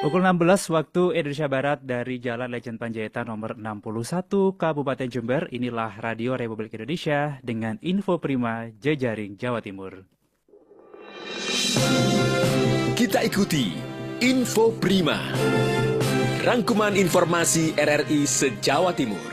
Pukul 16 waktu Indonesia Barat dari Jalan Lejen Panjaitan nomor 61 Kabupaten Jember, inilah Radio Republik Indonesia dengan info prima jejaring Jawa Timur. Kita ikuti Info Prima, rangkuman informasi RRI se-Jawa Timur.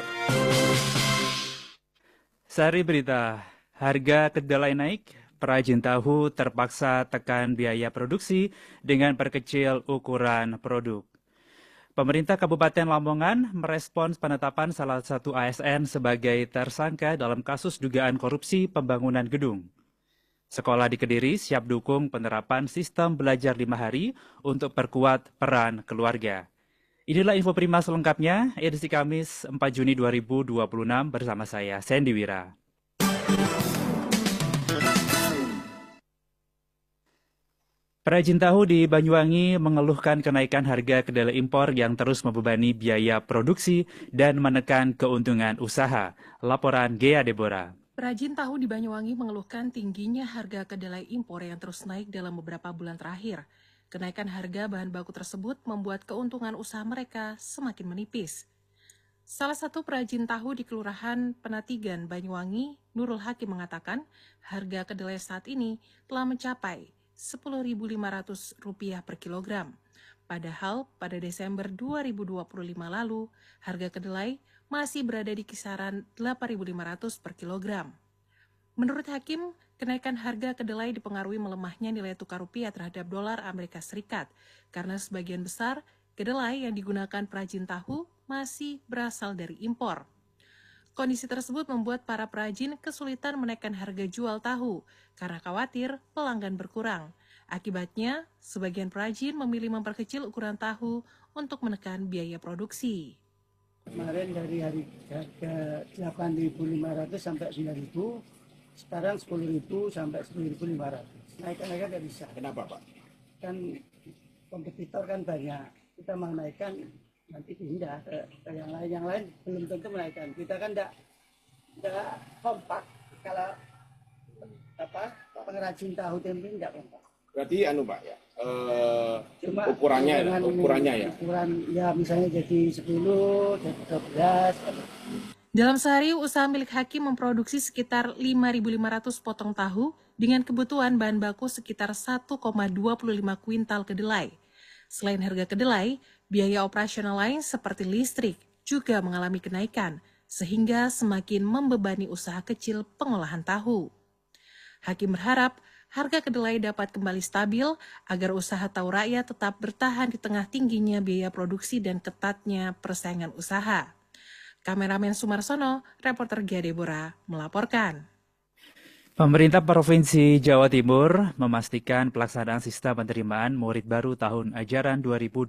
Sari berita, harga kedelai naik. Perajin tahu terpaksa tekan biaya produksi dengan perkecil ukuran produk. Pemerintah Kabupaten Lamongan merespons penetapan salah satu ASN sebagai tersangka dalam kasus dugaan korupsi pembangunan gedung. Sekolah di Kediri siap dukung penerapan sistem belajar 5 hari untuk perkuat peran keluarga. Inilah info prima selengkapnya, edisi Kamis 4 Juni 2026 bersama saya, Sandy Wira. Perajin tahu di Banyuwangi mengeluhkan kenaikan harga kedelai impor yang terus membebani biaya produksi dan menekan keuntungan usaha. Laporan Gea Deborah. Perajin tahu di Banyuwangi mengeluhkan tingginya harga kedelai impor yang terus naik dalam beberapa bulan terakhir. Kenaikan harga bahan baku tersebut membuat keuntungan usaha mereka semakin menipis. Salah satu perajin tahu di Kelurahan Penatigan, Banyuwangi, Nurul Hakim mengatakan harga kedelai saat ini telah mencapai Rp10.500 per kilogram. Padahal pada Desember 2025 lalu, harga kedelai masih berada di kisaran Rp8.500 per kilogram. Menurut Hakim, kenaikan harga kedelai dipengaruhi melemahnya nilai tukar rupiah terhadap dolar Amerika Serikat, karena sebagian besar kedelai yang digunakan perajin tahu masih berasal dari impor. Kondisi tersebut membuat para perajin kesulitan menaikkan harga jual tahu karena khawatir pelanggan berkurang. Akibatnya, sebagian perajin memilih memperkecil ukuran tahu untuk menekan biaya produksi. Kemarin dari harga 8.500 sampai 9.000, sekarang 10.000 sampai 10.500. Naikkan nggak bisa. Kenapa, Pak? Kan kompetitor kan banyak. Kita mau naikkan nanti pindah ke yang lain belum tentu menaikkan. Kita kan tidak kompak kalau pengrajin tahu tempe tidak kompak. Berarti Pak ya, Cuma ukurannya ya. Ukuran ya misalnya jadi 10, jadi 12. Dalam sehari, usaha milik Hakim memproduksi sekitar 5.500 potong tahu dengan kebutuhan bahan baku sekitar 1,25 kuintal kedelai. Selain harga kedelai, biaya operasional lain seperti listrik juga mengalami kenaikan, sehingga semakin membebani usaha kecil pengolahan tahu. Hakim berharap harga kedelai dapat kembali stabil agar usaha tahu rakyat tetap bertahan di tengah tingginya biaya produksi dan ketatnya persaingan usaha. Kameramen Sumarsono, reporter Gea Deborah, melaporkan. Pemerintah Provinsi Jawa Timur memastikan pelaksanaan sistem penerimaan murid baru tahun ajaran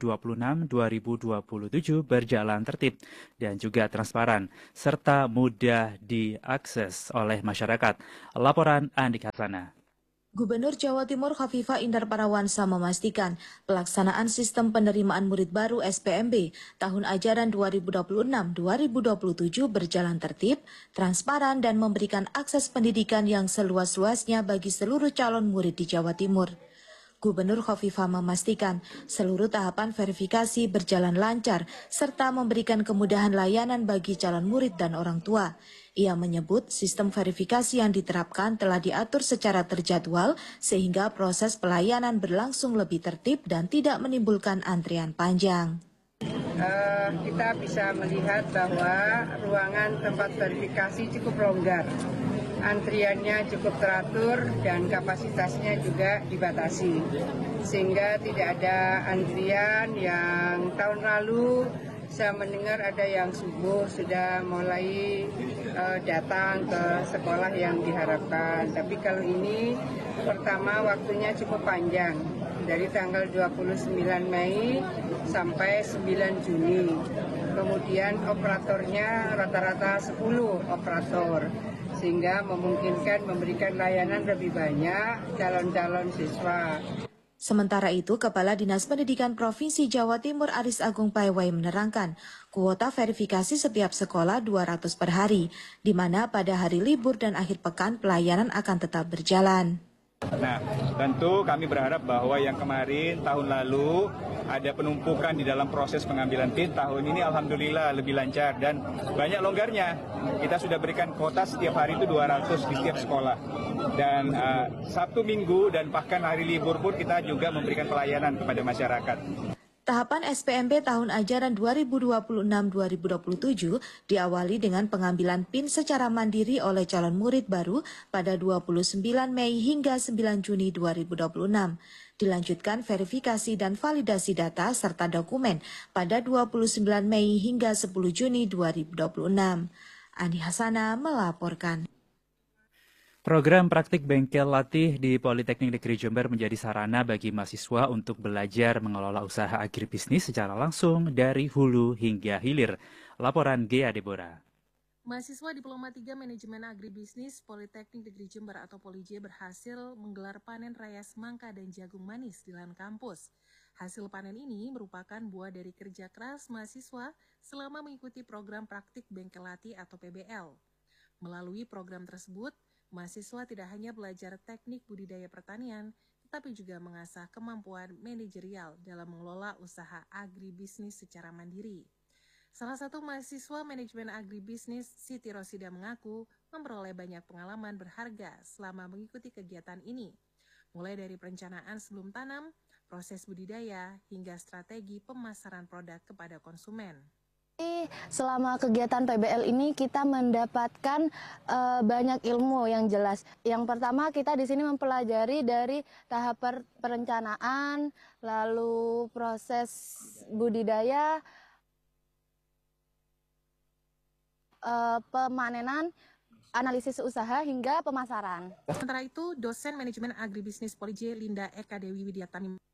2026-2027 berjalan tertib dan juga transparan, serta mudah diakses oleh masyarakat. Laporan Andika Hassana. Gubernur Jawa Timur Khofifah Indar Parawansa memastikan pelaksanaan sistem penerimaan murid baru SPMB tahun ajaran 2026-2027 berjalan tertib, transparan, dan memberikan akses pendidikan yang seluas-luasnya bagi seluruh calon murid di Jawa Timur. Gubernur Khofifah memastikan seluruh tahapan verifikasi berjalan lancar serta memberikan kemudahan layanan bagi calon murid dan orang tua. Ia menyebut sistem verifikasi yang diterapkan telah diatur secara terjadwal sehingga proses pelayanan berlangsung lebih tertib dan tidak menimbulkan antrian panjang. Kita bisa melihat bahwa ruangan tempat verifikasi cukup longgar. Antriannya cukup teratur dan kapasitasnya juga dibatasi. Sehingga tidak ada antrian yang tahun lalu saya mendengar ada yang subuh sudah mulai datang ke sekolah yang diharapkan. Tapi kalau ini pertama waktunya cukup panjang. Dari tanggal 29 Mei sampai 9 Juni. Kemudian operatornya rata-rata 10 operator. Sehingga memungkinkan memberikan layanan lebih banyak calon-calon siswa. Sementara itu, Kepala Dinas Pendidikan Provinsi Jawa Timur Aris Agung Paiwai menerangkan, kuota verifikasi setiap sekolah 200 per hari, di mana pada hari libur dan akhir pekan pelayanan akan tetap berjalan. Nah, tentu kami berharap bahwa yang kemarin tahun lalu ada penumpukan di dalam proses pengambilan PIN, tahun ini alhamdulillah lebih lancar dan banyak longgarnya. Kita sudah berikan kuota setiap hari itu 200 di setiap sekolah. Dan Sabtu, Minggu, dan bahkan hari libur pun kita juga memberikan pelayanan kepada masyarakat. Tahapan SPMB tahun ajaran 2026-2027 diawali dengan pengambilan PIN secara mandiri oleh calon murid baru pada 29 Mei hingga 9 Juni 2026. Dilanjutkan verifikasi dan validasi data serta dokumen pada 29 Mei hingga 10 Juni 2026. Ani Hasana melaporkan. Program praktik bengkel latih di Politeknik Negeri Jember menjadi sarana bagi mahasiswa untuk belajar mengelola usaha agribisnis secara langsung dari hulu hingga hilir. Laporan Gea Deborah. Mahasiswa Diploma 3 Manajemen Agribisnis Politeknik Negeri Jember atau Polij berhasil menggelar panen raya semangka dan jagung manis di lahan kampus. Hasil panen ini merupakan buah dari kerja keras mahasiswa selama mengikuti program praktik bengkel latih atau PBL. Melalui program tersebut, mahasiswa tidak hanya belajar teknik budidaya pertanian, tetapi juga mengasah kemampuan manajerial dalam mengelola usaha agribisnis secara mandiri. Salah satu mahasiswa manajemen agribisnis, Siti Rosida, mengaku memperoleh banyak pengalaman berharga selama mengikuti kegiatan ini, mulai dari perencanaan sebelum tanam, proses budidaya, hingga strategi pemasaran produk kepada konsumen. Selama kegiatan PBL ini kita mendapatkan banyak ilmu yang jelas. Yang pertama kita di sini mempelajari dari tahap perencanaan, lalu proses budidaya, pemanenan, analisis usaha hingga pemasaran. Sementara itu, dosen manajemen agribisnis Polij Linda Eka Dewi Widiatani